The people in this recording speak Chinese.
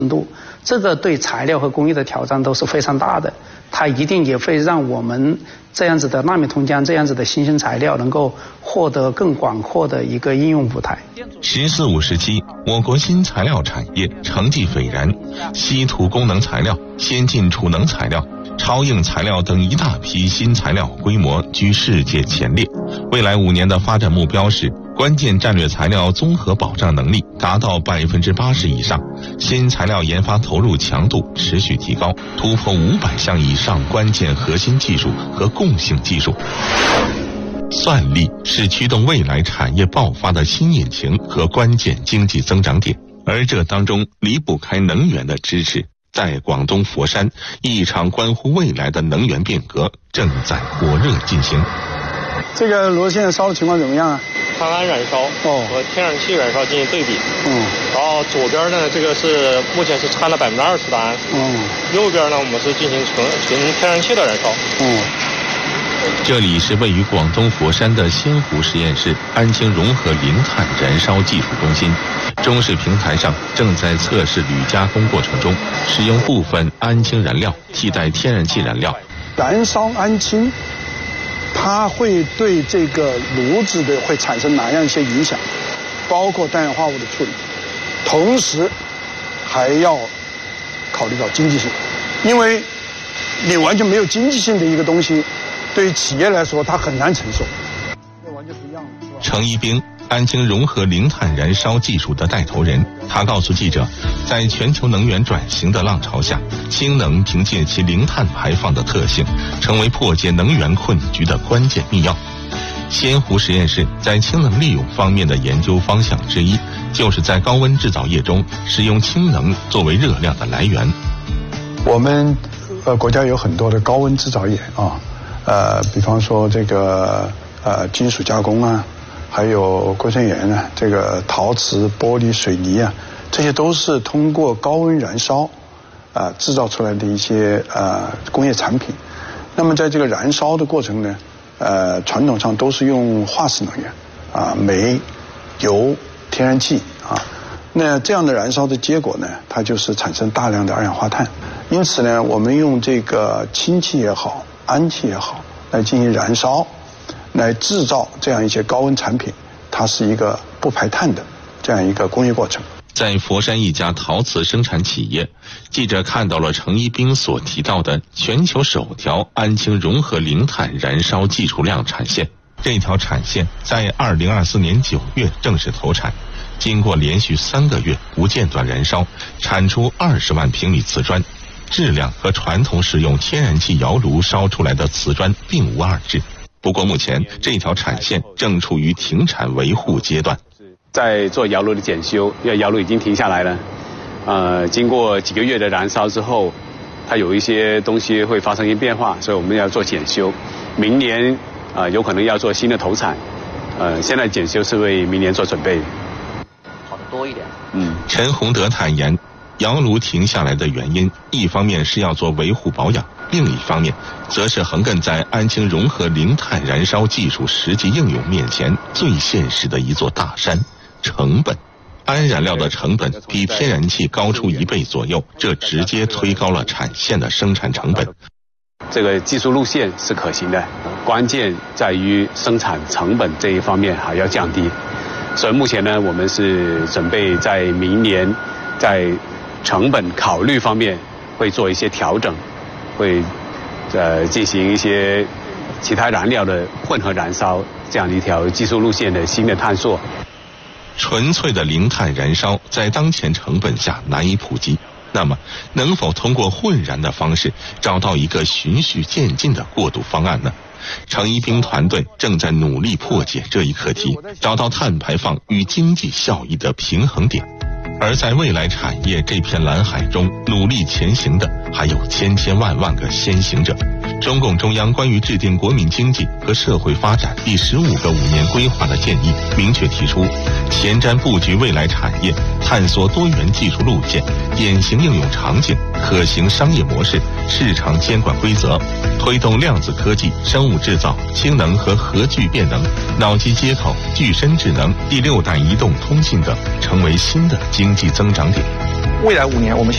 度，这个对材料和工艺的挑战都是非常大的，它一定也会让我们这样子的纳米铜浆这样子的新型材料能够获得更广阔的一个应用舞台。 “14、5时期，我国新材料产业成绩斐然，稀土功能材料、先进储能材料、超硬材料等一大批新材料规模居世界前列。未来5年的发展目标是关键战略材料综合保障能力达到80%以上，新材料研发投入强度持续提高，突破500项以上关键核心技术和共性技术。算力是驱动未来产业爆发的新引擎和关键经济增长点，而这当中离不开能源的支持。在广东佛山，一场关乎未来的能源变革正在火热进行。 这个炉现在烧的情况怎么样啊？ 碳氨燃烧和天然气燃烧进行对比。然后左边呢，这个是目前是掺了20%的氨。右边呢，我们是进行纯天然气的燃烧。 这里是位于广东佛山的仙湖实验室安氢融合零碳燃烧技术中心，中式平台上正在测试铝加工过程中，使用部分氨氢燃料替代天然气燃料。 燃烧氨氢，它会对这个炉子的会产生哪样一些影响？包括氮氧化物的处理，同时还要考虑到经济性，因为你完全没有经济性的一个东西。对于企业来说，它很难承受，这完全不一样的，是吧？ 程一兵，安氢融合零碳燃烧技术的带头人，他告诉记者，在全球能源转型的浪潮下，氢能凭借其零碳排放的特性，成为破解能源困局的关键密钥。仙湖实验室在氢能利用方面的研究方向之一，就是在高温制造业中使用氢能作为热量的来源。 我们国家有很多的高温制造业啊。比方说这个金属加工啊，还有硅酸盐啊，这个陶瓷、玻璃、水泥啊，这些都是通过高温燃烧制造出来的一些工业产品。那么在这个燃烧的过程呢，传统上都是用化石能源煤、油、天然气那这样的燃烧的结果呢，它就是产生大量的二氧化碳。因此呢，我们用这个氢气也好，氨气也好，来进行燃烧，来制造这样一些高温产品，它是一个不排碳的这样一个工业过程。 在佛山一家陶瓷生产企业，记者看到了程一兵所提到的全球首条安氢融合零碳燃烧技术量产线。这条产线在2024年9月正式投产，经过连续3个月不间断燃烧，产出20万平米瓷砖，质量和传统使用天然气窑炉烧出来的瓷砖并无二致。不过目前这条产线正处于停产维护阶段， 在做窑炉的检修，因为窑炉已经停下来了。经过几个月的燃烧之后，它有一些东西会发生一些变化，所以我们要做检修。明年有可能要做新的投产。现在检修是为明年做准备。 跑得多一点。 陈洪德坦言，窑炉停下来的原因，一方面是要做维护保养，另一方面则是横亘在安氢融合零碳燃烧技术实际应用面前最现实的一座大山——成本。氨燃料的成本比天然气高出1倍左右，这直接推高了产线的生产成本。 这个技术路线是可行的，关键在于生产成本这一方面还要降低。所以目前呢，我们是准备在明年在成本考虑方面会做一些调整，会进行一些其他燃料的混合燃烧这样的一条技术路线的新的探索。 纯粹的零碳燃烧在当前成本下难以普及，那么能否通过混燃的方式找到一个循序渐进的过渡方案呢？程一兵团队正在努力破解这一课题，找到碳排放与经济效益的平衡点。而在未来产业这片蓝海中，努力前行的还有千千万万个先行者。中共中央关于制定国民经济和社会发展第15个5年规划的建议明确提出，前瞻布局未来产业，探索多元技术路线、典型应用场景、可行商业模式、市场监管规则，推动量子科技、生物制造、氢能和核聚变能、脑机接口、具身智能、第6代移动通信等，成为新的经济增长点。 未来5年，我们